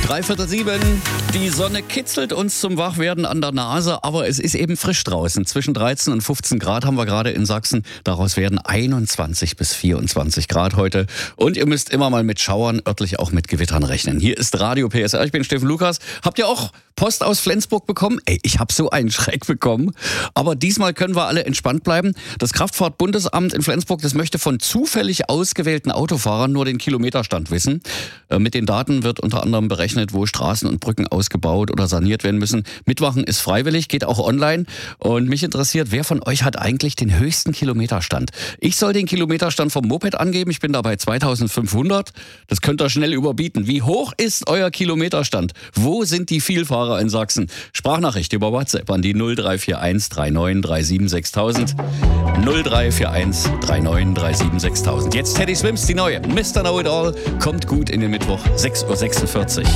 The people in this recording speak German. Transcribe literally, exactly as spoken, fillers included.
Dreiviertel sieben. Die Sonne kitzelt uns zum Wachwerden an der Nase, aber es ist eben frisch draußen. Zwischen dreizehn und fünfzehn Grad haben wir gerade in Sachsen. Daraus werden einundzwanzig bis vierundzwanzig Grad heute. Und ihr müsst immer mal mit Schauern, örtlich auch mit Gewittern rechnen. Hier ist Radio P S R. Ich bin Steffen Lukas. Habt ihr auch Post aus Flensburg bekommen? Ey, ich habe so einen Schreck bekommen. Aber diesmal können wir alle entspannt bleiben. Das Kraftfahrtbundesamt in Flensburg, das möchte von zufällig ausgewählten Autofahrern nur den Kilometerstand wissen. Äh, mit den Daten wird unter anderem berechnet, wo Straßen und Brücken ausgebaut oder saniert werden müssen. Mitmachen ist freiwillig, geht auch online. Und mich interessiert, wer von euch hat eigentlich den höchsten Kilometerstand? Ich soll den Kilometerstand vom Moped angeben. Ich bin dabei zweitausendfünfhundert. Das könnt ihr schnell überbieten. Wie hoch ist euer Kilometerstand? Wo sind die Vielfahrer in Sachsen? Sprachnachricht über WhatsApp an die null drei vier eins drei neun drei sieben sechs null null null drei vier eins drei neun drei sieben sechs null null. Jetzt Teddy Swims, die neue Mister Know It All, kommt gut in den Mittwoch, sechs Uhr sechsundvierzig.